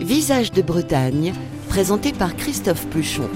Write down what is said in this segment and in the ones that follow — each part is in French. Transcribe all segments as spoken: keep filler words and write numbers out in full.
Visages de Bretagne, présenté par Christophe Pluchon.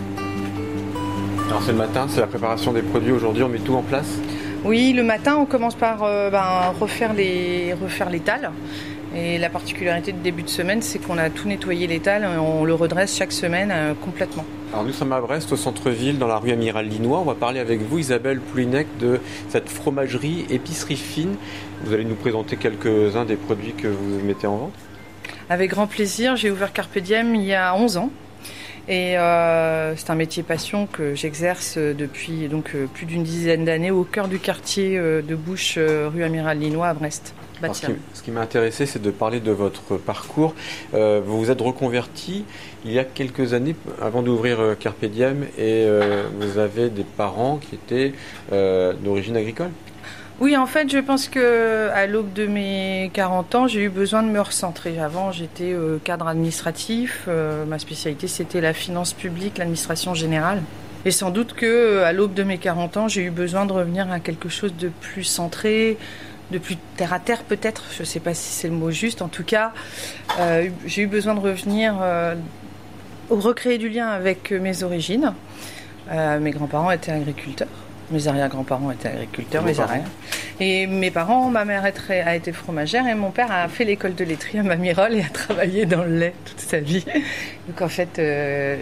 Alors c'est le matin, c'est la préparation des produits. Aujourd'hui, on met tout en place. Oui, le matin, on commence par euh, ben, refaire les, refaire l'étal. Et la particularité de début de semaine, c'est qu'on a tout nettoyé l'étal, on le redresse chaque semaine euh, complètement. Alors nous sommes à Brest, au centre-ville, dans la rue Amiral Linois. On va parler avec vous, Isabelle Poulinec, de cette fromagerie épicerie fine. Vous allez nous présenter quelques-uns des produits que vous mettez en vente. Avec grand plaisir, j'ai ouvert Carpe Diem il y a onze ans. Et euh, c'est un métier passion que j'exerce depuis donc, euh, plus d'une dizaine d'années au cœur du quartier euh, de Bouche, euh, rue Amiral Linois à Brest. Alors, ce qui, ce qui m'a intéressé, c'est de parler de votre parcours. Euh, vous vous êtes reconverti il y a quelques années avant d'ouvrir euh, Carpe Diem et euh, vous avez des parents qui étaient euh, d'origine agricole. Oui, en fait, je pense qu'à l'aube de mes quarante ans, j'ai eu besoin de me recentrer. Avant, j'étais euh, cadre administratif. Euh, ma spécialité, c'était la finance publique, l'administration générale. Et sans doute qu'à l'aube de mes quarante ans, j'ai eu besoin de revenir à quelque chose de plus centré, de plus terre à terre peut-être. Je ne sais pas si c'est le mot juste. En tout cas, euh, j'ai eu besoin de revenir, euh, recréer du lien avec mes origines. Euh, mes grands-parents étaient agriculteurs. Mes arrière-grands-parents étaient agriculteurs, mes arrières. Et mes parents, ma mère a été fromagère et mon père a fait l'école de laiterie à Mamirol et a travaillé dans le lait toute sa vie. Donc en fait, euh,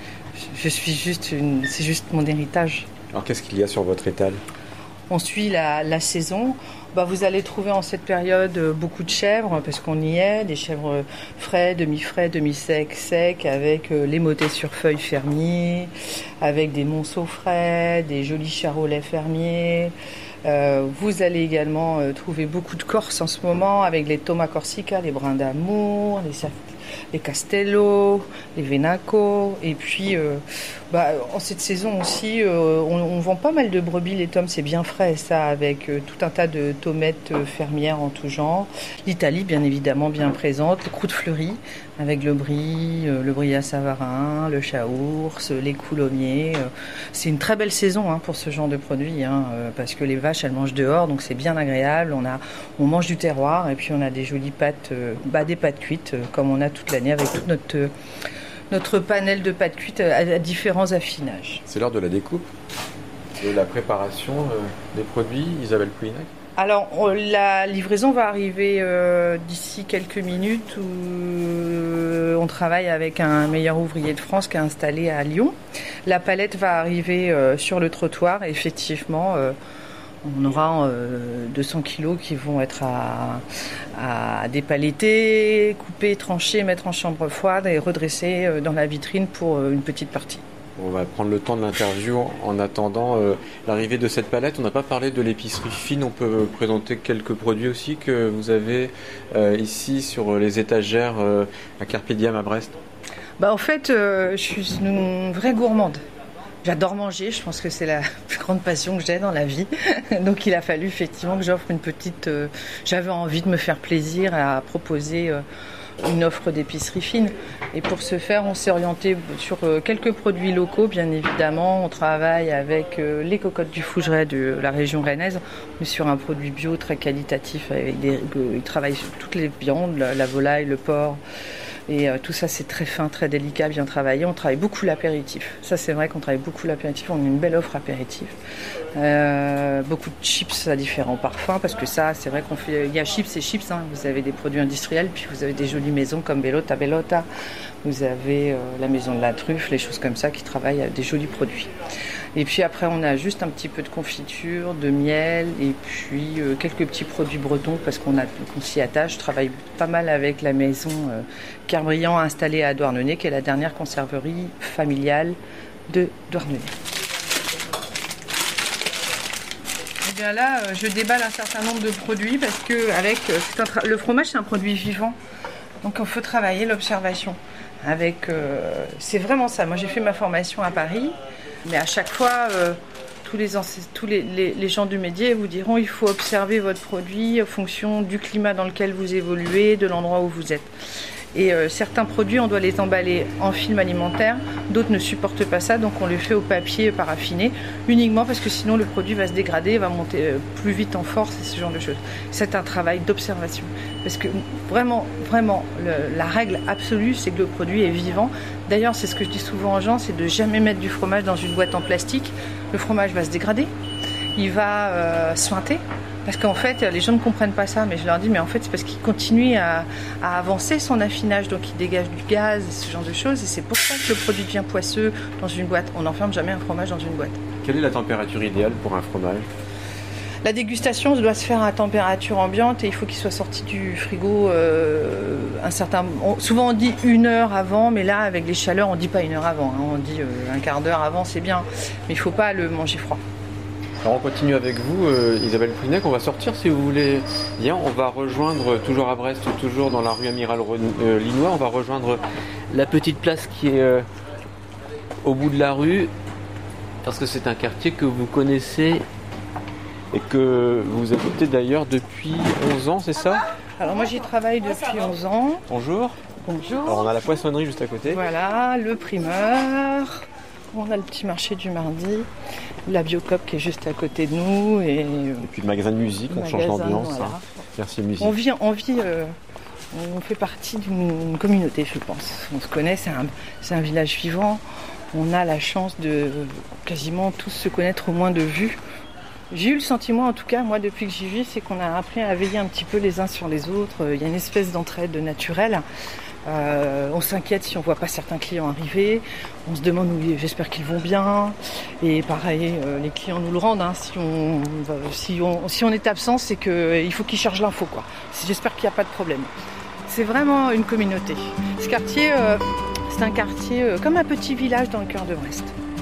je suis juste une, c'est juste mon héritage. Alors qu'est-ce qu'il y a sur votre étal ? On suit la, la saison. Bah, vous allez trouver en cette période beaucoup de chèvres, parce qu'on y est, des chèvres frais, demi-frais, demi-secs, secs, avec euh, les motets sur feuilles fermiers, avec des monceaux frais, des jolis charolais fermiers. Euh, vous allez également euh, trouver beaucoup de Corses en ce moment, avec les Thomas Corsica, les Brins d'Amour, les, les Castello, les Venaco, et puis euh, bah, en cette saison aussi, euh, on, on vend pas mal de brebis, les tomes, c'est bien frais ça, avec euh, tout un tas de tomates euh, fermières en tout genre. L'Italie, bien évidemment, bien présente, les croûtes fleuries, avec le brie, euh, le brie à Savarin, le chaours, les coulommiers. Euh, c'est une très belle saison hein, pour ce genre de produits, hein, euh, parce que les vaches, elles mangent dehors, donc c'est bien agréable. On, a, on mange du terroir, et puis on a des jolies pâtes, euh, bah, des pâtes cuites, euh, comme on a toute l'année, avec toute notre... Euh, notre panel de pâtes cuites à, à différents affinages. C'est l'heure de la découpe, de la préparation euh, des produits, Isabelle Poulinec. Alors, on, la livraison va arriver euh, d'ici quelques minutes où euh, on travaille avec un meilleur ouvrier de France qui est installé à Lyon. La palette va arriver euh, sur le trottoir et effectivement... Euh, on aura euh, deux cents kilos qui vont être à, à dépaletter, couper, trancher, mettre en chambre froide et redresser euh, dans la vitrine pour euh, une petite partie. On va prendre le temps de l'interview en attendant euh, l'arrivée de cette palette. On n'a pas parlé de l'épicerie fine. On peut présenter quelques produits aussi que vous avez euh, ici sur les étagères euh, à Carpe Diem à Brest. Bah, en fait, euh, je suis une vraie gourmande. J'adore manger, je pense que c'est la plus grande passion que j'ai dans la vie. Donc il a fallu effectivement que j'offre une petite... Euh, j'avais envie de me faire plaisir à proposer euh, une offre d'épicerie fine. Et pour ce faire, on s'est orienté sur euh, quelques produits locaux, bien évidemment. On travaille avec euh, les cocottes du Fougeray de la région rennaise, mais sur un produit bio très qualitatif. Avec des, euh, ils travaillent sur toutes les viandes, la, la volaille, le porc. Et euh, tout ça, c'est très fin, très délicat, bien travaillé. On travaille beaucoup l'apéritif. Ça, c'est vrai qu'on travaille beaucoup l'apéritif. On a une belle offre apéritif. Euh, beaucoup de chips à différents parfums, parce que ça, c'est vrai qu'on fait... Il y a chips et chips. Hein. Vous avez des produits industriels, puis vous avez des jolies maisons comme Bellota Bellota. Vous avez euh, la maison de la truffe, les choses comme ça, qui travaillent avec des jolis produits. Et puis après, on a juste un petit peu de confiture, de miel, et puis euh, quelques petits produits bretons, parce qu'on, a, qu'on s'y attache. Je travaille pas mal avec la maison euh, Kerbriand installée à Douarnenez, qui est la dernière conserverie familiale de Douarnenez. Et bien là, euh, je déballe un certain nombre de produits, parce que avec, euh, c'est un tra- le fromage, c'est un produit vivant. Donc il faut travailler l'observation. Avec, euh, c'est vraiment ça. Moi, j'ai fait ma formation à Paris. Mais à chaque fois, euh, tous, les, tous les, les, les gens du métier vous diront qu'il faut observer votre produit en fonction du climat dans lequel vous évoluez, de l'endroit où vous êtes. Et euh, certains produits, on doit les emballer en film alimentaire, d'autres ne supportent pas ça, donc on les fait au papier paraffiné, uniquement parce que sinon le produit va se dégrader, va monter euh, plus vite en force et ce genre de choses. C'est un travail d'observation, parce que vraiment, vraiment, le, la règle absolue, c'est que le produit est vivant. D'ailleurs, c'est ce que je dis souvent aux gens, c'est de jamais mettre du fromage dans une boîte en plastique. Le fromage va se dégrader, il va euh, suinter. Parce qu'en fait, les gens ne comprennent pas ça, mais je leur dis, mais en fait, c'est parce qu'il continue à, à avancer son affinage, donc il dégage du gaz et ce genre de choses, et c'est pour ça que le produit devient poisseux dans une boîte. On n'enferme jamais un fromage dans une boîte. Quelle est la température idéale pour un fromage ? La dégustation doit se faire à température ambiante et il faut qu'il soit sorti du frigo euh, un certain. On, souvent on dit une heure avant, mais là avec les chaleurs on dit pas une heure avant, hein, on dit euh, un quart d'heure avant, c'est bien, mais il faut pas le manger froid. Alors on continue avec vous, euh, Isabelle Plouhinec, on va sortir si vous voulez bien, on va rejoindre, toujours à Brest, toujours dans la rue Amiral euh, Linois, on va rejoindre la petite place qui est euh, au bout de la rue, parce que c'est un quartier que vous connaissez et que vous habitez d'ailleurs depuis onze ans, c'est ça ? Alors moi j'y travaille depuis onze ans. Bonjour. Bonjour. Alors on a la poissonnerie juste à côté. Voilà, le primeur, on a le petit marché du mardi, la Biocop qui est juste à côté de nous. Et, et puis le magasin de musique, on magasin, change d'ambiance. Voilà. Hein. Merci musique. On vit, on, vit euh, on fait partie d'une communauté, je pense. On se connaît, c'est un, c'est un village vivant. On a la chance de quasiment tous se connaître au moins de vue. J'ai eu le sentiment, en tout cas, moi, depuis que j'y vis, c'est qu'on a appris à veiller un petit peu les uns sur les autres. Il y a une espèce d'entraide naturelle. Euh, on s'inquiète si on ne voit pas certains clients arriver. On se demande, oui, j'espère qu'ils vont bien. Et pareil, euh, les clients nous le rendent. Hein. Si, on, si, on, si on est absent, c'est qu'il faut qu'ils chargent l'info, quoi. J'espère qu'il n'y a pas de problème. C'est vraiment une communauté. Ce quartier, euh, c'est un quartier euh, comme un petit village dans le cœur de Brest.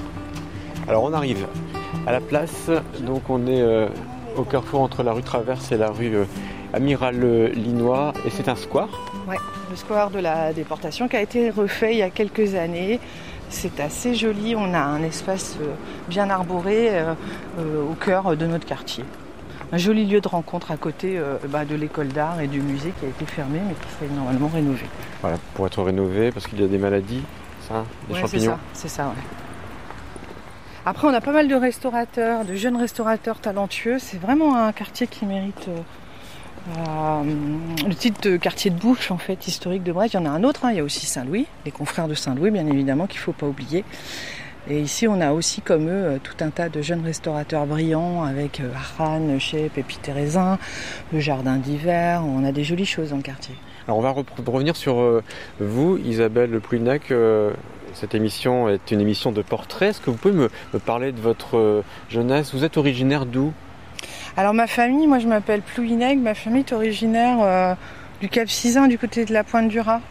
Alors on arrive à la place, donc on est euh, au carrefour entre la rue Traverse et la rue euh, Amiral Linois, et c'est un square. Ouais, le square de la déportation qui a été refait il y a quelques années. C'est assez joli, on a un espace euh, bien arboré euh, euh, au cœur de notre quartier. Un joli lieu de rencontre à côté euh, bah, de l'école d'art et du musée qui a été fermé mais qui serait normalement rénové. Voilà, pour être rénové parce qu'il y a des maladies, ça, des ouais, champignons. C'est ça, c'est ça, ouais. Après, on a pas mal de restaurateurs, de jeunes restaurateurs talentueux. C'est vraiment un quartier qui mérite euh, euh, le titre de quartier de bouche, en fait, historique de Brest. Il y en a un autre, hein. Il y a aussi Saint-Louis, les confrères de Saint-Louis, bien évidemment, qu'il ne faut pas oublier. Et ici, on a aussi, comme eux, tout un tas de jeunes restaurateurs brillants avec euh, Arran, Chez, Pépite et Raisin, le jardin d'hiver. On a des jolies choses dans le quartier. Alors, on va re- revenir sur euh, vous, Isabelle Plouhinec. Euh... Cette émission est une émission de portrait. Est-ce que vous pouvez me, me parler de votre jeunesse ? Vous êtes originaire d'où ? Alors ma famille, moi je m'appelle Plouhinec. Ma famille est originaire euh, du Cap Sizun, du côté de la Pointe du Raz.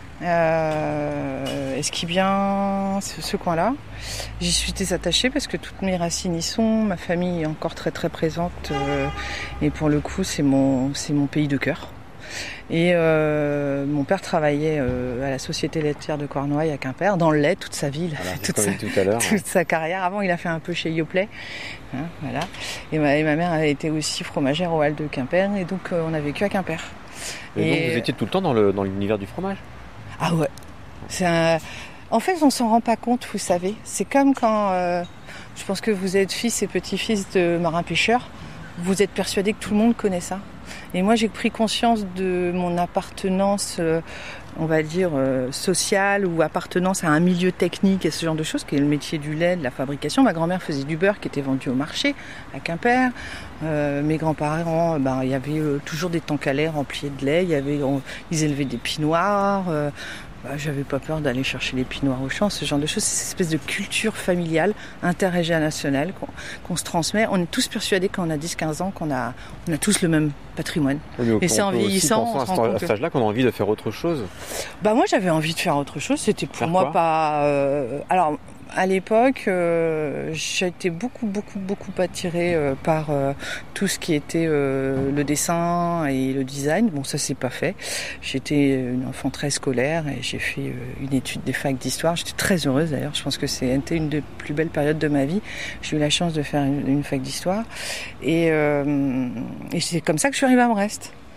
Euh, Esquibien, ce, ce coin-là. J'y suis très attachée parce que toutes mes racines y sont. Ma famille est encore très très présente. Euh, et pour le coup, c'est mon, c'est mon pays de cœur. Et euh, mon père travaillait euh, à la Société laitière de Cornouailles à Quimper, dans le lait, toute sa vie, voilà, toute, sa, tout à l'heure, toute ouais. sa carrière. Avant, il a fait un peu chez Yoplait. Hein, voilà. et, ma, et ma mère a été aussi fromagère au Halles de Quimper, et donc euh, on a vécu à Quimper. Et, et donc vous étiez tout le temps dans, le, dans l'univers du fromage ? Ah ouais. C'est un... En fait, on s'en rend pas compte, vous savez. C'est comme quand, euh, je pense que vous êtes fils et petit-fils de marins-pêcheurs, vous êtes persuadé que tout le monde connaît ça. Et moi, j'ai pris conscience de mon appartenance, euh, on va dire, euh, sociale ou appartenance à un milieu technique et ce genre de choses, qui est le métier du lait, de la fabrication. Ma grand-mère faisait du beurre qui était vendu au marché à Quimper. Euh, mes grands-parents, ben, il y avait euh, toujours des tanks à lait remplis de lait. Il y avait, on, ils élevaient des pinoirs. Euh, Bah, j'avais pas peur d'aller chercher les pinoirs au champ, ce genre de choses. C'est cette espèce de culture familiale, interrégionale qu'on, qu'on se transmet. On est tous persuadés quand on a dix quinze ans qu'on a, on a tous le même patrimoine. Oui, et c'est en vieillissant, on se rend compte à cet âge-là qu'on a envie de faire autre chose. Bah moi j'avais envie de faire autre chose. C'était pour faire moi quoi pas. Euh, alors à l'époque, euh, j'ai été beaucoup, beaucoup, beaucoup attirée euh, par euh, tout ce qui était euh, le dessin et le design. Bon, ça, c'est pas fait. J'étais une enfant très scolaire et j'ai fait euh, une étude des facs d'histoire. J'étais très heureuse d'ailleurs. Je pense que c'était une des plus belles périodes de ma vie. J'ai eu la chance de faire une, une fac d'histoire. Et, euh, et c'est comme ça que je suis arrivée à Brest.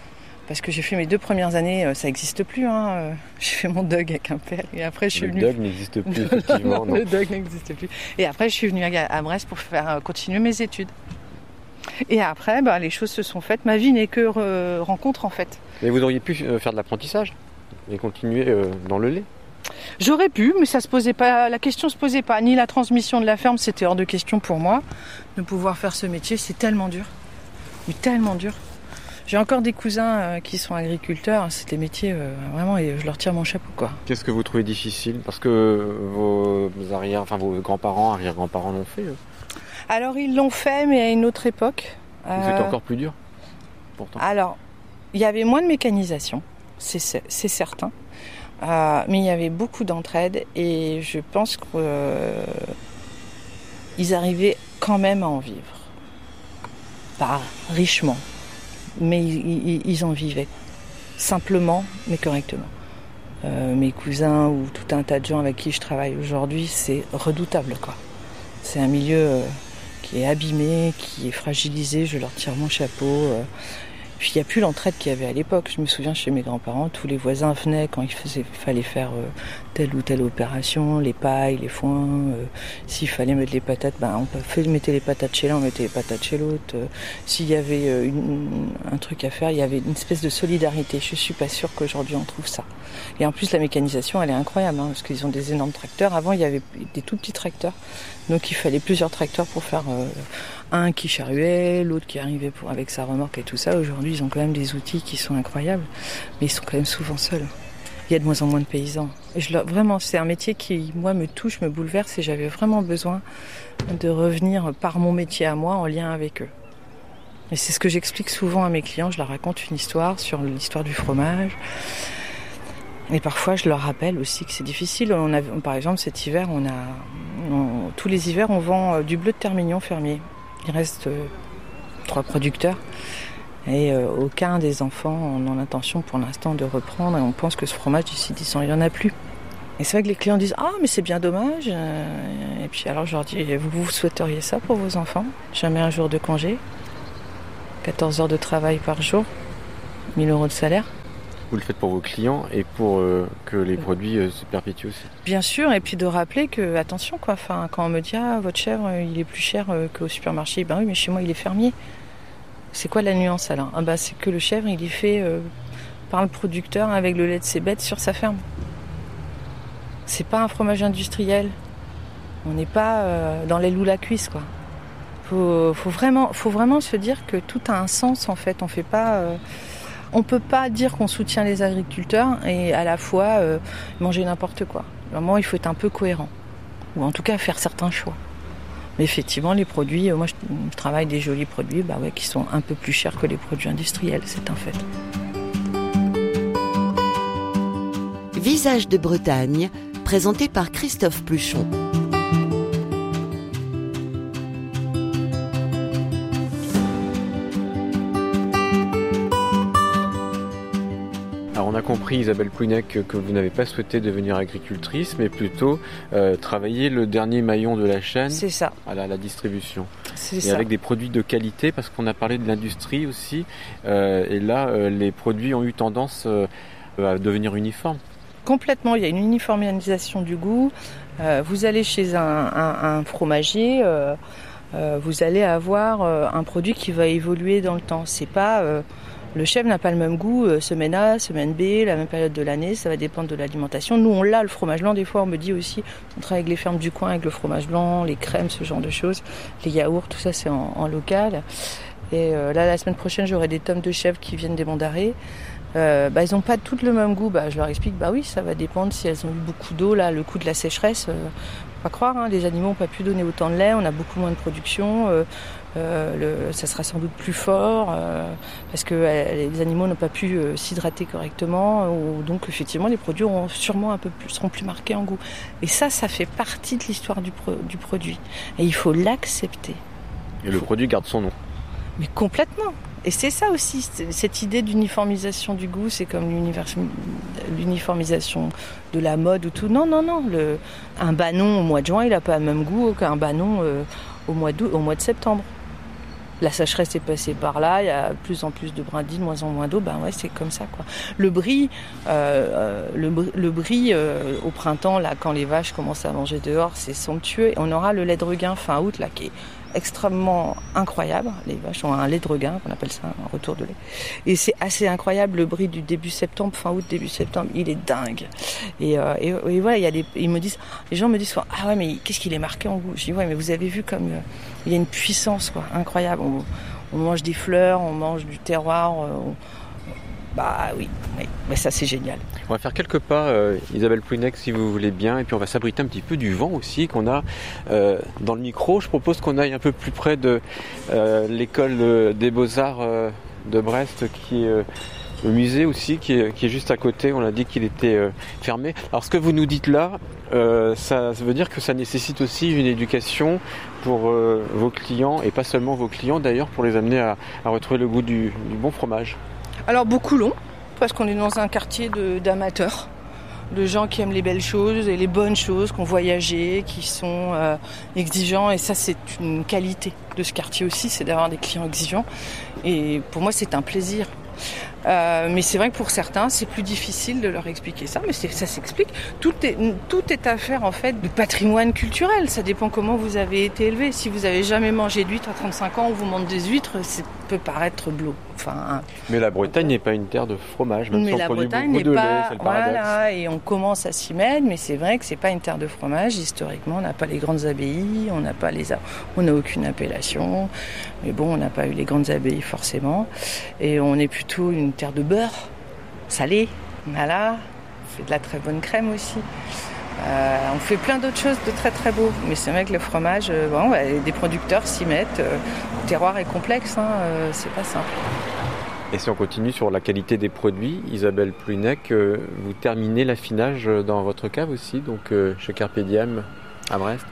Parce que j'ai fait mes deux premières années, ça n'existe plus. Hein. J'ai fait mon Dog à Quimper et après je suis le venue. Le Dog n'existe plus, effectivement. non, non, le Dog n'existe plus. Et après je suis venue à Brest pour faire continuer mes études. Et après, bah, les choses se sont faites. Ma vie n'est que re- rencontre en fait. Mais vous auriez pu faire de l'apprentissage et continuer euh, dans le lait. J'aurais pu, mais ça se posait pas. La question se posait pas. Ni la transmission de la ferme, c'était hors de question pour moi de pouvoir faire ce métier. C'est tellement dur, mais tellement dur. J'ai encore des cousins euh, qui sont agriculteurs. C'est des métiers euh, vraiment, et je leur tire mon chapeau, quoi. Qu'est-ce que vous trouvez difficile ? Parce que vos arrière, enfin vos grands-parents, arrière-grands-parents l'ont fait. Eux. Alors ils l'ont fait, mais à une autre époque. Euh... C'était encore plus dur, pourtant. Alors, il y avait moins de mécanisation, c'est, c'est certain. Euh, mais il y avait beaucoup d'entraide et je pense qu'ils euh, arrivaient quand même à en vivre. Pas richement, mais ils, ils, ils en vivaient. Simplement, mais correctement. Euh, mes cousins ou tout un tas de gens avec qui je travaille aujourd'hui, c'est redoutable, quoi. C'est un milieu euh, qui est abîmé, qui est fragilisé, je leur tire mon chapeau. Euh, Puis il n'y a plus l'entraide qu'il y avait à l'époque. Je me souviens chez mes grands-parents, tous les voisins venaient quand il, faisait, il fallait faire euh, telle ou telle opération, les pailles, les foins. Euh, s'il fallait mettre les patates, ben, on fait, mettait les patates chez l'un, on mettait les patates chez l'autre. Euh, s'il y avait euh, une, un truc à faire, il y avait une espèce de solidarité. Je ne suis pas sûre qu'aujourd'hui on trouve ça. Et en plus la mécanisation, elle est incroyable, hein, parce qu'ils ont des énormes tracteurs. Avant, il y avait des tout petits tracteurs. Donc il fallait plusieurs tracteurs pour faire... Euh, un qui charruait, l'autre qui arrivait pour, avec sa remorque et tout ça. Aujourd'hui, ils ont quand même des outils qui sont incroyables, mais ils sont quand même souvent seuls. Il y a de moins en moins de paysans. Et je, vraiment, c'est un métier qui, moi, me touche, me bouleverse, et j'avais vraiment besoin de revenir par mon métier à moi en lien avec eux. Et c'est ce que j'explique souvent à mes clients. Je leur raconte une histoire sur l'histoire du fromage. Et parfois, je leur rappelle aussi que c'est difficile. On a, par exemple, cet hiver, on a, on, tous les hivers, on vend du bleu de Termignon fermier. Il reste euh, trois producteurs et euh, aucun des enfants n'a l'intention pour l'instant de reprendre, et on pense que ce fromage d'ici dix ans, il n'y en a plus. Et c'est vrai que les clients disent « Ah, mais c'est bien dommage !» Et puis alors je leur dis « Vous, vous souhaiteriez ça pour vos enfants ? Jamais un jour de congé, quatorze heures de travail par jour, mille euros de salaire ?» Vous le faites pour vos clients et pour euh, que les produits euh, se perpétuent aussi. Bien sûr, et puis de rappeler que, attention, quoi, enfin, quand on me dit ah, votre chèvre, il est plus cher euh, qu'au supermarché, ben oui, mais chez moi, il est fermier. C'est quoi la nuance alors ? Ah, ben, c'est que le chèvre, il est fait euh, par le producteur avec le lait de ses bêtes sur sa ferme. C'est pas un fromage industriel. On n'est pas euh, dans l'aile ou la cuisse, quoi. Faut, faut, vraiment, faut vraiment se dire que tout a un sens, en fait. On fait pas... Euh, On ne peut pas dire qu'on soutient les agriculteurs et à la fois euh, manger n'importe quoi. Vraiment, il faut être un peu cohérent. Ou en tout cas, faire certains choix. Mais effectivement, les produits, euh, moi je, je travaille des jolis produits bah ouais, qui sont un peu plus chers que les produits industriels, c'est un fait. Visage de Bretagne, présenté par Christophe Pluchon. Alors on a compris, Isabelle Pouinec, que vous n'avez pas souhaité devenir agricultrice, mais plutôt euh, travailler le dernier maillon de la chaîne. C'est ça. À la, la distribution. C'est et ça. Avec des produits de qualité, parce qu'on a parlé de l'industrie aussi, euh, et là, euh, les produits ont eu tendance euh, à devenir uniformes. Complètement, il y a une uniformisation du goût. Euh, vous allez chez un, un, un fromager, euh, euh, vous allez avoir euh, un produit qui va évoluer dans le temps. C'est pas... Euh, Le chèvre n'a pas le même goût, euh, semaine A, semaine B, la même période de l'année, ça va dépendre de l'alimentation. Nous, on l'a, le fromage blanc, des fois, on me dit aussi, on travaille avec les fermes du coin, avec le fromage blanc, les crèmes, ce genre de choses, les yaourts, tout ça, c'est en, en local. Et euh, là, la semaine prochaine, j'aurai des tomes de chèvres qui viennent des Monts d'Arrée. Euh, bah, ils n'ont pas toutes le même goût. Bah, je leur explique, bah oui, ça va dépendre si elles ont eu beaucoup d'eau, là, le coup de la sécheresse. Euh, pas croire, hein, les animaux n'ont pas pu donner autant de lait, on a beaucoup moins de production. Euh, Euh, le, ça sera sans doute plus fort euh, parce que euh, les animaux n'ont pas pu euh, s'hydrater correctement, ou, donc effectivement les produits auront sûrement un peu plus, seront plus marqués en goût. Et ça, ça fait partie de l'histoire du, pro, du produit. Et il faut l'accepter. Et le produit garde son nom. Mais complètement. Et c'est ça aussi, cette idée d'uniformisation du goût, c'est comme l'uniformisation de la mode ou tout. Non, non, non. Le, un banon au mois de juin, il n'a pas le même goût qu'un banon euh, au mois d'août, au mois de septembre. La sécheresse est passée par là, il y a de plus en plus de brindilles, de moins en moins d'eau, ben ouais, c'est comme ça, quoi. Le brie, euh, le, le brie euh, au printemps, là, quand les vaches commencent à manger dehors, c'est somptueux. Et on aura le lait de regain fin août, là, qui est extrêmement incroyable. Les vaches ont un lait de regain, on appelle ça un retour de lait. Et c'est assez incroyable, le brie du début septembre, fin août, début septembre, il est dingue. Et, euh, et, et voilà, il y a des, ils me disent, les gens me disent, ah ouais, mais qu'est-ce qu'il est marqué en goût? Je dis, ouais, mais vous avez vu comme euh, il y a une puissance, quoi, incroyable. On, on mange des fleurs, on mange du terroir, on, bah oui, oui, mais ça c'est génial. On va faire quelques pas, euh, Isabelle Plouinec, si vous voulez bien, et puis on va s'abriter un petit peu du vent aussi qu'on a euh, dans le micro. Je propose qu'on aille un peu plus près de euh, l'école des Beaux-Arts euh, de Brest, qui est euh, le musée aussi, qui est, qui est juste à côté. On a dit qu'il était euh, fermé. Alors ce que vous nous dites là, euh, ça, ça veut dire que ça nécessite aussi une éducation pour euh, vos clients, et pas seulement vos clients d'ailleurs, pour les amener à, à retrouver le goût du, du bon fromage. Alors beaucoup long, parce qu'on est dans un quartier de, d'amateurs, de gens qui aiment les belles choses et les bonnes choses, qui ont voyagé, qui sont euh, exigeants. Et ça, c'est une qualité de ce quartier aussi, c'est d'avoir des clients exigeants. Et pour moi, c'est un plaisir. Euh, mais c'est vrai que pour certains, c'est plus difficile de leur expliquer ça, mais c'est, ça s'explique. Tout est, tout est affaire en fait du patrimoine culturel. Ça dépend comment vous avez été élevé. Si vous avez jamais mangé d'huîtres à trente-cinq ans, on vous mange des huîtres, ça peut paraître bleu. Enfin, mais la Bretagne n'est pas une terre de fromage, même mais si on la produit Bretagne beaucoup n'est de pas, lait, c'est le paradoxe. Voilà, et on commence à s'y mettre, mais c'est vrai que c'est pas une terre de fromage. Historiquement, on n'a pas les grandes abbayes, on n'a pas les, on n'a aucune appellation. Mais bon, on n'a pas eu les grandes abbayes forcément, et on est plutôt une terre de beurre salé. Voilà, on fait de la très bonne crème aussi. Euh, on fait plein d'autres choses de très très beaux, mais c'est vrai que le fromage, euh, bon, bah, des producteurs s'y mettent. Euh, le terroir est complexe, hein, euh, c'est pas simple. Et si on continue sur la qualité des produits, Isabelle Plouinec, euh, vous terminez l'affinage dans votre cave aussi, donc euh, chez Carpe Diem à Brest?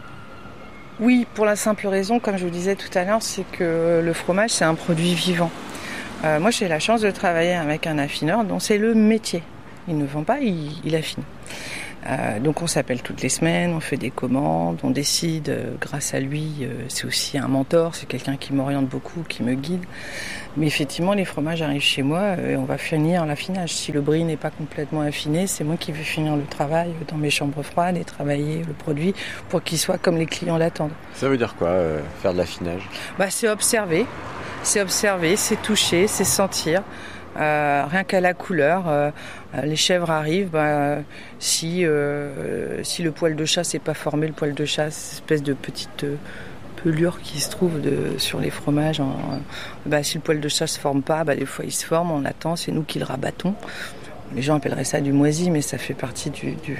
Oui, pour la simple raison, comme je vous disais tout à l'heure, c'est que le fromage c'est un produit vivant. Euh, moi j'ai la chance de travailler avec un affineur dont c'est le métier. Il ne vend pas, il, il affine. Euh, donc on s'appelle toutes les semaines, on fait des commandes, on décide euh, grâce à lui, euh, c'est aussi un mentor, c'est quelqu'un qui m'oriente beaucoup, qui me guide. Mais effectivement les fromages arrivent chez moi et on va finir l'affinage. Si le brie n'est pas complètement affiné, c'est moi qui vais finir le travail dans mes chambres froides et travailler le produit pour qu'il soit comme les clients l'attendent. Ça veut dire quoi, euh, faire de l'affinage? Bah, c'est observer, c'est observer, c'est toucher, c'est sentir. Euh, rien qu'à la couleur, euh, les chèvres arrivent, bah, si, euh, si le poil de chat s'est pas formé, le poil de chat, cette espèce de petite euh, pelure qui se trouve de, sur les fromages, en, bah, si le poil de chat se forme pas, bah, des fois il se forme, on attend, c'est nous qui le rabattons. Les gens appelleraient ça du moisi, mais ça fait partie du, du,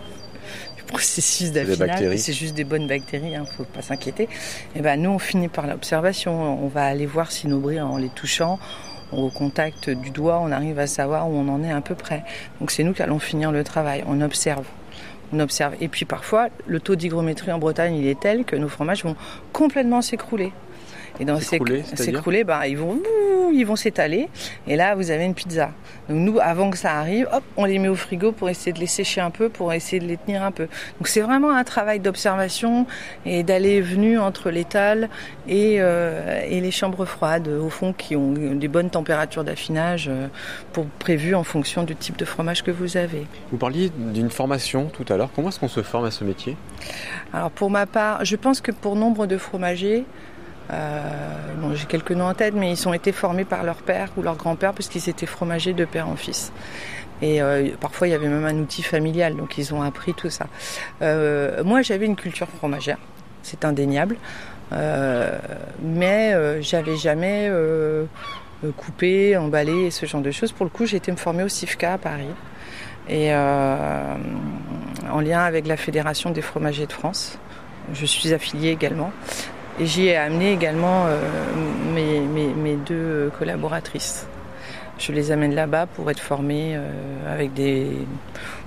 du processus d'affinage, c'est juste des bonnes bactéries, hein, faut pas s'inquiéter. Et bah, nous on finit par l'observation, on va aller voir si nos bris, en les touchant, au contact du doigt, on arrive à savoir où on en est à peu près. Donc c'est nous qui allons finir le travail. On observe. On observe. Et puis parfois, le taux d'hygrométrie en Bretagne, il est tel que nos fromages vont complètement s'écrouler. Et dans s'écrouler, ces, s'écrouler, bah, ils vont, ils vont s'étaler. Et là, vous avez une pizza. Donc nous, avant que ça arrive, hop, on les met au frigo pour essayer de les sécher un peu, pour essayer de les tenir un peu. Donc c'est vraiment un travail d'observation et d'aller et venir entre l'étal et, euh, et les chambres froides, au fond, qui ont des bonnes températures d'affinage euh, pour, prévues en fonction du type de fromage que vous avez. Vous parliez d'une formation tout à l'heure. Comment est-ce qu'on se forme à ce métier? Alors pour ma part, je pense que pour nombre de fromagers, Euh, bon, j'ai quelques noms en tête, mais ils ont été formés par leur père ou leur grand-père parce qu'ils étaient fromagers de père en fils. Et euh, parfois, il y avait même un outil familial, donc ils ont appris tout ça. Euh, moi, j'avais une culture fromagère, c'est indéniable, euh, mais euh, j'avais jamais euh, coupé, emballé, ce genre de choses. Pour le coup, j'ai été me former au C I F C A à Paris, et euh, en lien avec la Fédération des fromagers de France. Je suis affiliée également. Et j'y ai amené également euh, mes, mes, mes deux collaboratrices. Je les amène là-bas pour être formées euh, avec des,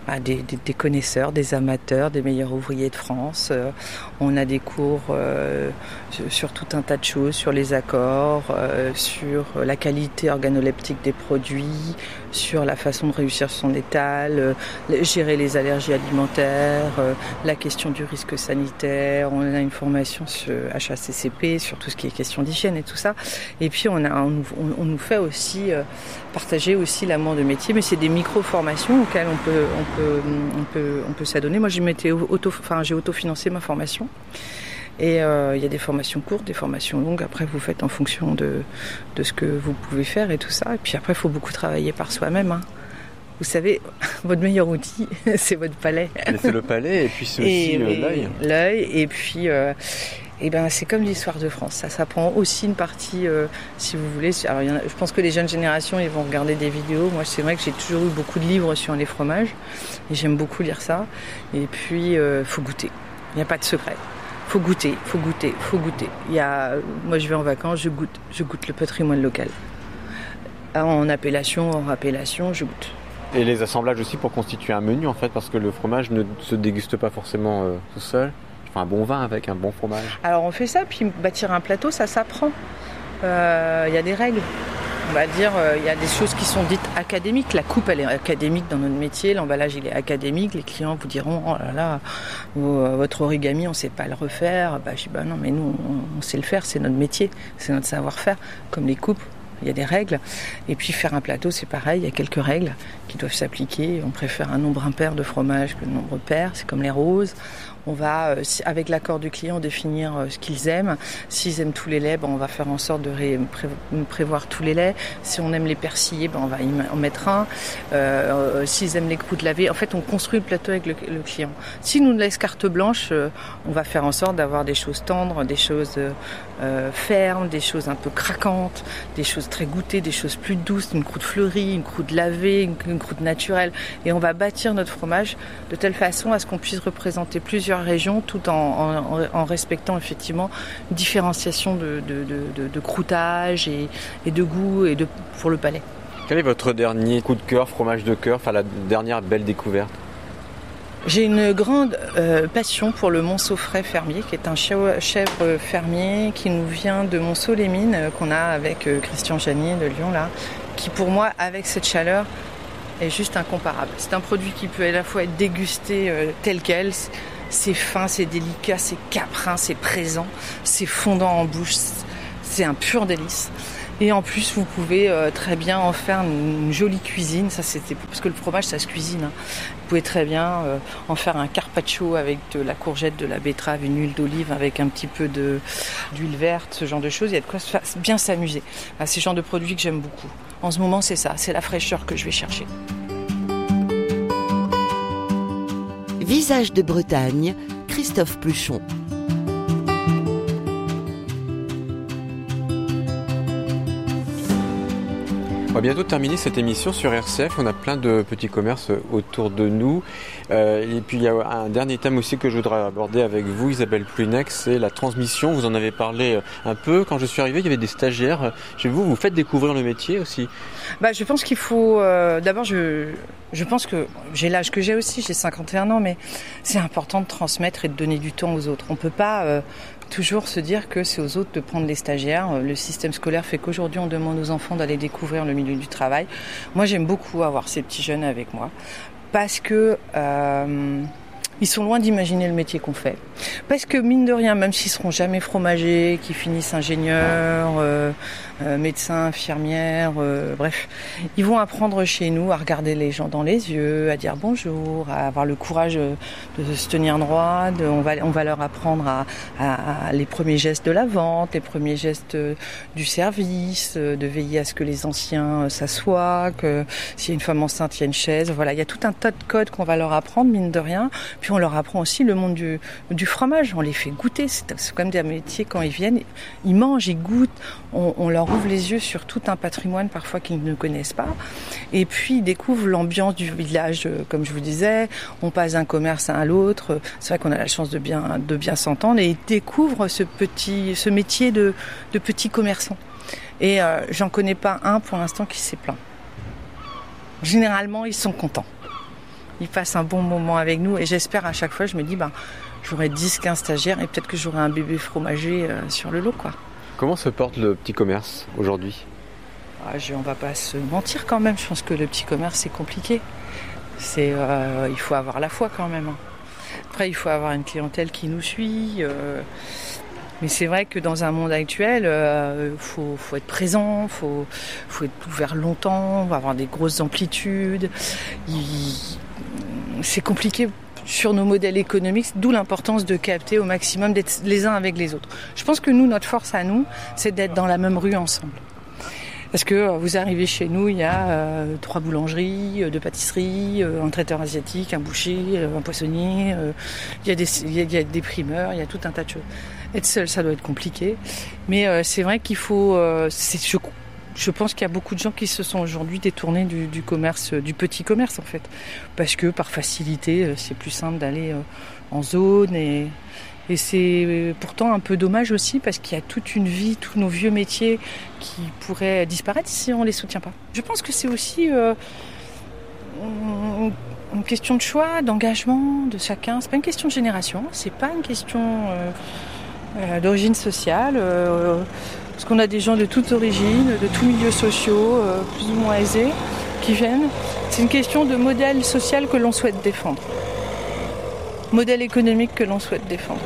bah, des, des, des connaisseurs, des amateurs, des meilleurs ouvriers de France. Euh, on a des cours euh, sur tout un tas de choses, sur les accords, euh, sur la qualité organoleptique des produits, sur la façon de réussir son étal, euh, gérer les allergies alimentaires, euh, la question du risque sanitaire. On a une formation sur H A C C P, sur tout ce qui est question d'hygiène et tout ça. Et puis on, a, on, on nous fait aussi euh, partager aussi l'amour de métier, mais c'est des micro-formations auxquelles on peut, on peut, on peut, on peut s'adonner. Moi, j'ai, m'étais auto, enfin, j'ai autofinancé ma formation. Et il euh, y a des formations courtes, des formations longues. Après, vous faites en fonction de, de ce que vous pouvez faire et tout ça. Et puis après, il faut beaucoup travailler par soi-même. Hein. Vous savez, votre meilleur outil, c'est votre palais. Mais c'est le palais et puis c'est aussi et, euh, et, l'œil. L'œil et puis... Euh, Et ben c'est comme l'histoire de France, ça, ça prend aussi une partie, euh, si vous voulez. Alors, il y en a, je pense que les jeunes générations, ils vont regarder des vidéos. Moi, c'est vrai que j'ai toujours eu beaucoup de livres sur les fromages et j'aime beaucoup lire ça. Et puis, euh, faut goûter. Il n'y a pas de secret. Faut goûter, faut goûter, faut goûter. Il y a, moi, je vais en vacances, je goûte, je goûte le patrimoine local. En appellation, hors appellation, je goûte. Et les assemblages aussi pour constituer un menu en fait, parce que le fromage ne se déguste pas forcément euh, tout seul. Enfin, un bon vin avec un bon fromage. Alors on fait ça, puis bâtir un plateau, ça s'apprend. Il euh, y a des règles. On va dire, il euh, y a des choses qui sont dites académiques. La coupe, elle est académique dans notre métier. L'emballage, il est académique. Les clients vous diront, oh là là, votre origami, on ne sait pas le refaire. Bah, je dis, bah non, mais nous, on, on sait le faire. C'est notre métier, c'est notre savoir-faire. Comme les coupes, il y a des règles. Et puis faire un plateau, c'est pareil. Il y a quelques règles qui doivent s'appliquer. On préfère un nombre impair de fromage que le nombre pair. C'est comme les roses. On va, avec l'accord du client, définir ce qu'ils aiment. S'ils aiment tous les laits, ben on va faire en sorte de ré- pré- prévoir tous les laits. Si on aime les persillés, ben on va y en mettre un. Euh, s'ils aiment les croûtes lavées, en fait, on construit le plateau avec le, le client. S'il nous laisse carte blanche, euh, on va faire en sorte d'avoir des choses tendres, des choses euh, fermes, des choses un peu craquantes, des choses très goûtées, des choses plus douces, une croûte fleurie, une croûte lavée, une, une croûte naturelle. Et on va bâtir notre fromage de telle façon à ce qu'on puisse représenter plusieurs régions tout en, en, en respectant effectivement une différenciation de, de, de, de, de croûtage et, et de goût et de, pour le palais. Quel est votre dernier coup de cœur, fromage de cœur, enfin la dernière belle découverte? J'ai une grande euh, passion pour le Monceau-Frais fermier, qui est un chèvre fermier qui nous vient de Monceau-les-Mines, euh, qu'on a avec euh, Christian Janier de Lyon, là, qui pour moi, avec cette chaleur, est juste incomparable. C'est un produit qui peut à la fois être dégusté euh, tel quel. C'est fin, c'est délicat, c'est caprin, c'est présent, c'est fondant en bouche, c'est un pur délice. Et en plus, vous pouvez euh, très bien en faire une, une jolie cuisine. Ça, c'était parce que le fromage, ça se cuisine. Hein. Vous pouvez très bien euh, en faire un carpaccio avec de la courgette, de la betterave, une huile d'olive avec un petit peu de, d'huile verte, ce genre de choses. Il y a de quoi bien s'amuser. Ah, c'est le genre de produit que j'aime beaucoup. En ce moment, c'est ça, c'est la fraîcheur que je vais chercher. Visage de Bretagne, Christophe Pluchon. On va bientôt terminer cette émission sur R C F. On a plein de petits commerces autour de nous. Euh, et puis il y a un dernier thème aussi que je voudrais aborder avec vous, Isabelle Plunec, c'est la transmission. Vous en avez parlé un peu. Quand je suis arrivé, il y avait des stagiaires. Chez vous, vous faites découvrir le métier aussi. Bah, je pense qu'il faut... Euh, d'abord, je, je pense que j'ai l'âge que j'ai aussi, j'ai cinquante et un ans, mais c'est important de transmettre et de donner du temps aux autres. On ne peut pas... Euh, toujours se dire que c'est aux autres de prendre les stagiaires. Le système scolaire fait qu'aujourd'hui, on demande aux enfants d'aller découvrir le milieu du travail. Moi, j'aime beaucoup avoir ces petits jeunes avec moi parce que euh, ils sont loin d'imaginer le métier qu'on fait. Parce que, mine de rien, même s'ils seront jamais fromagers, qu'ils finissent ingénieurs, euh, euh, médecins, infirmières, euh, bref, ils vont apprendre chez nous à regarder les gens dans les yeux, à dire bonjour, à avoir le courage de se tenir droit. De, on va, on va leur apprendre à, à, à les premiers gestes de la vente, les premiers gestes du service, de veiller à ce que les anciens s'assoient, que s'il y a une femme enceinte, il y a une chaise. Voilà, il y a tout un tas de codes qu'on va leur apprendre, mine de rien. Puis on leur apprend aussi le monde du, du fromage. On les fait goûter. C'est, c'est quand même des métiers, quand ils viennent, ils mangent, ils goûtent. On, on leur ouvre les yeux sur tout un patrimoine parfois qu'ils ne connaissent pas. Et puis ils découvrent l'ambiance du village, comme je vous disais. On passe d'un commerce à l'autre. C'est vrai qu'on a la chance de bien, de bien s'entendre. Et ils découvrent ce, petit, ce métier de, de petit commerçant. Et euh, j'en connais pas un pour l'instant qui s'est plaint. Généralement, ils sont contents. ils passent un bon moment avec nous. Et j'espère à chaque fois, je me dis, ben, j'aurai dix quinze stagiaires et peut-être que j'aurai un bébé fromager euh, sur le lot, quoi. Comment se porte le petit commerce aujourd'hui ? Ah, je, on va pas se mentir quand même, je pense que le petit commerce c'est compliqué. C'est, euh, il faut avoir la foi quand même. Après il faut avoir une clientèle qui nous suit. Euh, mais c'est vrai que dans un monde actuel, il euh, faut, faut être présent, il faut, faut être ouvert longtemps, on va avoir des grosses amplitudes. Il, c'est compliqué sur nos modèles économiques, d'où l'importance de capter au maximum, d'être les uns avec les autres. Je pense que nous, notre force à nous, c'est d'être dans la même rue ensemble. Parce que vous arrivez chez nous, il y a euh, trois boulangeries, euh, deux pâtisseries, euh, un traiteur asiatique, un boucher, euh, un poissonnier, euh, il y a des, il y a, il y a des primeurs, il y a tout un tas de choses. Être seul, ça doit être compliqué. Mais euh, c'est vrai qu'il faut... Euh, c'est, je, je pense qu'il y a beaucoup de gens qui se sont aujourd'hui détournés du, du commerce, du petit commerce en fait. Parce que par facilité, c'est plus simple d'aller euh, en zone et... Et c'est pourtant un peu dommage aussi parce qu'il y a toute une vie, tous nos vieux métiers qui pourraient disparaître si on ne les soutient pas. Je pense que c'est aussi euh, une question de choix, d'engagement de chacun. C'est pas une question de génération, c'est pas une question euh, euh, d'origine sociale. Euh, parce qu'on a des gens de toutes origines, de tous milieux sociaux, euh, plus ou moins aisés, qui viennent. C'est une question de modèle social que l'on souhaite défendre. Modèle économique que l'on souhaite défendre.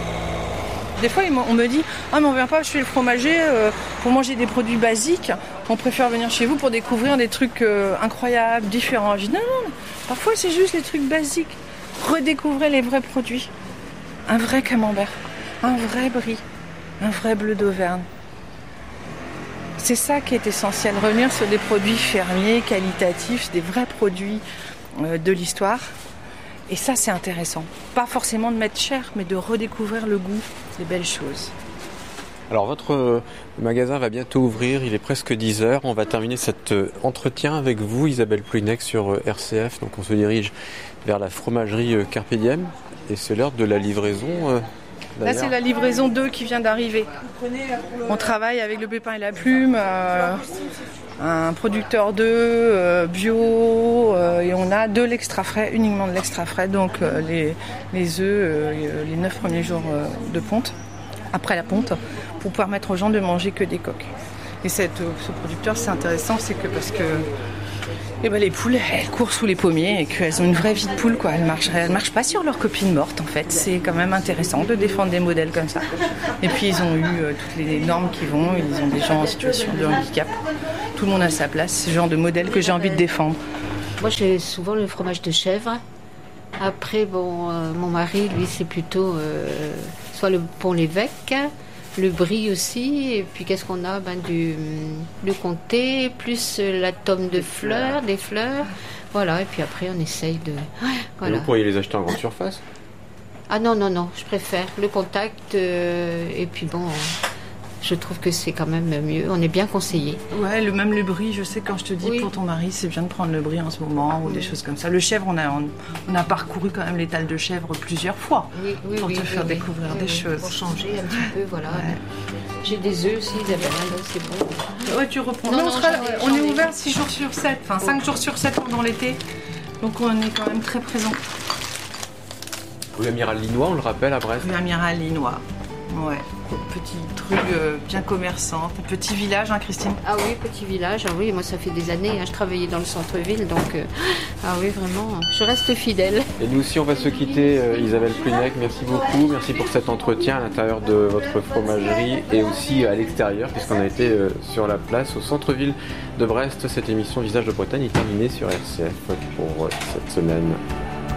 Des fois, on me dit « Ah, mais on vient pas chez le fromager euh, pour manger des produits basiques. On préfère venir chez vous pour découvrir des trucs euh, incroyables, différents. » Je dis « Non, non, parfois c'est juste les trucs basiques. Redécouvrez les vrais produits. Un vrai camembert, un vrai brie, un vrai bleu d'Auvergne. » C'est ça qui est essentiel, revenir sur des produits fermiers, qualitatifs, des vrais produits euh, de l'histoire. Et ça, c'est intéressant. Pas forcément de mettre cher, mais de redécouvrir le goût des belles choses. Alors, votre magasin va bientôt ouvrir. Il est presque dix heures. On va terminer cet entretien avec vous, Isabelle Plouinec, sur R C F. Donc, on se dirige vers la fromagerie Carpe Diem. Et c'est l'heure de la livraison. Là, c'est la livraison deux qui vient d'arriver. On travaille avec le Pépin et la Plume. Euh... un producteur d'œufs euh, bio euh, et on a de l'extra frais, uniquement de l'extra frais, donc euh, les, les œufs euh, les neuf premiers jours euh, de ponte, après la ponte, pour permettre aux gens de manger que des coques. Et cette, euh, ce producteur, c'est intéressant, c'est que parce que eh ben, les poules, elles courent sous les pommiers et qu'elles ont une vraie vie de poule, quoi. Elles marchent, elles marchent pas sur leurs copines mortes, en fait. C'est quand même intéressant de défendre des modèles comme ça. Et puis ils ont eu euh, toutes les normes qui vont, ils ont des gens en situation de handicap. Tout le monde a sa place, c'est le genre de modèle que j'ai envie de défendre. Moi, j'ai souvent le fromage de chèvre. Après, bon, euh, mon mari, lui, c'est plutôt euh, soit le Pont-l'Évêque, le brie aussi, et puis qu'est-ce qu'on a ben, du, du comté, plus la tome de fleurs, des fleurs. Voilà, et puis après, on essaye de... Voilà. Et vous pourriez les acheter en grande surface ? Ah non, non, non, je préfère le contact, euh, et puis bon... Je trouve que c'est quand même mieux. On est bien conseillé. Ouais, le, même le brie, je sais quand je te dis oui. Pour ton mari, c'est bien de prendre le brie en ce moment ou oui. Des choses comme ça. Le chèvre, on a, on, on a parcouru quand même l'étal de chèvre plusieurs fois oui, oui, pour oui, te oui, faire oui, découvrir oui, des oui, choses. Pour changer un petit peu, voilà. Ouais. J'ai des œufs aussi, Isabelle, donc c'est bon. Ouais, tu reprends. Non, non, non, on, sera, ai, on est ouvert six jours sur sept, enfin cinq jours sur sept pendant l'été. Donc on est quand même très présents. Rue Amiral Linois, on le rappelle, à Brest. Rue Amiral Linois, ouais. Petit truc euh, bien commerçant, petit village, hein, Christine ? Ah oui, petit village, ah oui, moi ça fait des années, hein, je travaillais dans le centre-ville, donc euh, ah oui, vraiment, je reste fidèle. Et nous aussi, on va se quitter, euh, Isabelle Plouinec, merci beaucoup, merci pour cet entretien à l'intérieur de votre fromagerie et aussi à l'extérieur, puisqu'on a été euh, sur la place au centre-ville de Brest. Cette émission Visage de Bretagne est terminée sur R C F pour euh, cette semaine.